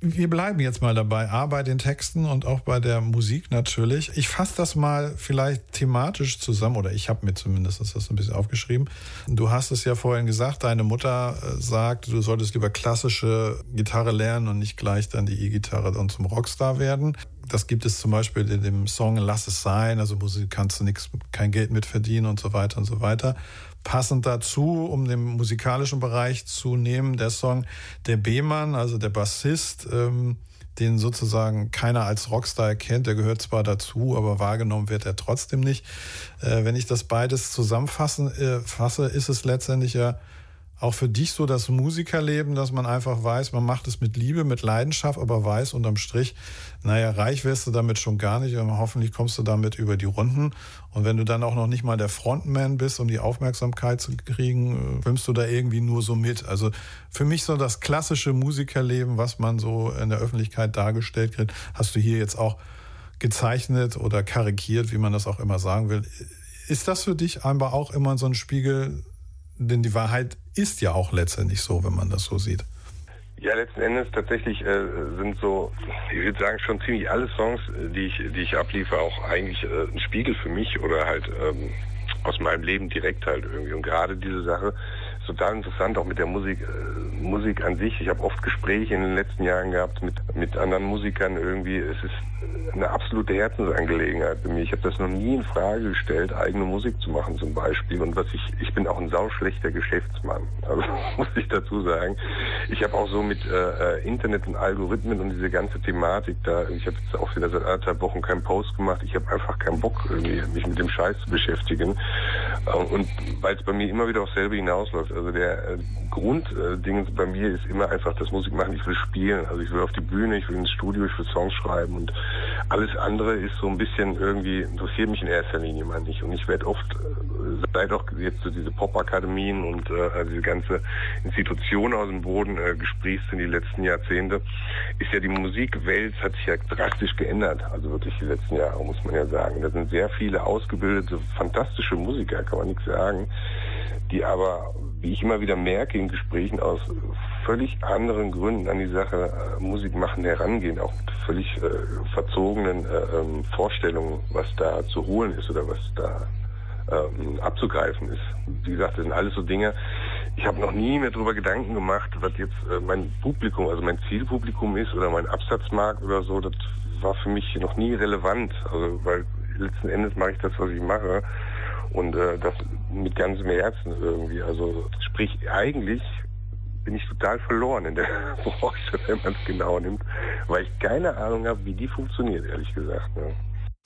Wir bleiben jetzt mal dabei, bei den Texten und auch bei der Musik natürlich. Ich fasse das mal vielleicht thematisch zusammen, oder ich habe mir zumindest das ein bisschen aufgeschrieben. Du hast es ja vorhin gesagt, deine Mutter sagt, du solltest lieber klassische Gitarre lernen und nicht gleich dann die E-Gitarre und zum Rockstar werden. Das gibt es zum Beispiel in dem Song Lass es sein, also Musik kannst du kein Geld mit verdienen und so weiter und so weiter. Passend dazu, um den musikalischen Bereich zu nehmen, der Song Der B-Mann, also der Bassist, den sozusagen keiner als Rockstar erkennt, der gehört zwar dazu, aber wahrgenommen wird er trotzdem nicht. Wenn ich das beides fasse, ist es letztendlich ja auch für dich so das Musikerleben, dass man einfach weiß, man macht es mit Liebe, mit Leidenschaft, aber weiß unterm Strich, reich wirst du damit schon gar nicht und hoffentlich kommst du damit über die Runden. Und wenn du dann auch noch nicht mal der Frontman bist, um die Aufmerksamkeit zu kriegen, schwimmst du da irgendwie nur so mit. Also für mich so das klassische Musikerleben, was man so in der Öffentlichkeit dargestellt kriegt, hast du hier jetzt auch gezeichnet oder karikiert, wie man das auch immer sagen will. Ist das für dich einfach auch immer so ein Spiegel? Denn die Wahrheit ist ja auch letztendlich so, wenn man das so sieht. Ja, letzten Endes tatsächlich sind so, ich würde sagen, schon ziemlich alle Songs, die ich abliefere, auch eigentlich ein Spiegel für mich oder halt aus meinem Leben direkt halt irgendwie. Und gerade diese Sache ist total interessant, auch mit der Musik an sich. Ich habe oft Gespräche in den letzten Jahren gehabt mit anderen Musikern irgendwie. Es ist eine absolute Herzensangelegenheit für mich. Ich habe das noch nie in Frage gestellt, eigene Musik zu machen zum Beispiel. Und ich bin auch ein sauschlechter Geschäftsmann, also muss ich dazu sagen. Ich habe auch so mit Internet und Algorithmen und diese ganze Thematik da, ich habe jetzt auch wieder seit 1,5 Wochen keinen Post gemacht. Ich habe einfach keinen Bock, irgendwie mich mit dem Scheiß zu beschäftigen. Und weil es bei mir immer wieder aufs selbe hinausläuft. Also der Grundding bei mir ist immer einfach das Musikmachen. Ich will spielen. Also ich will auf die Bühne, ich will ins Studio, ich will Songs schreiben und alles andere ist so ein bisschen irgendwie, interessiert mich in erster Linie mal nicht. Und ich werde oft, seit auch jetzt so diese Popakademien und diese ganze Institution aus dem Boden gesprießt in die letzten Jahrzehnte, ist ja die Musikwelt, hat sich ja drastisch geändert. Also wirklich die letzten Jahre, muss man ja sagen. Da sind sehr viele ausgebildete, fantastische Musiker, kann man nichts sagen, die aber, wie ich immer wieder merke in Gesprächen, aus völlig anderen Gründen an die Sache Musik machen herangehen, auch mit völlig verzogenen Vorstellungen, was da zu holen ist oder was da abzugreifen ist. Wie gesagt, das sind alles so Dinge, ich habe noch nie mehr darüber Gedanken gemacht, was jetzt mein Publikum, also mein Zielpublikum ist oder mein Absatzmarkt oder so, das war für mich noch nie relevant, also weil letzten Endes mache ich das, was ich mache und das mit ganzem Herzen irgendwie, also sprich eigentlich bin ich total verloren in der Branche, wenn man es genau nimmt, weil ich keine Ahnung habe, wie die funktioniert, ehrlich gesagt. Ne?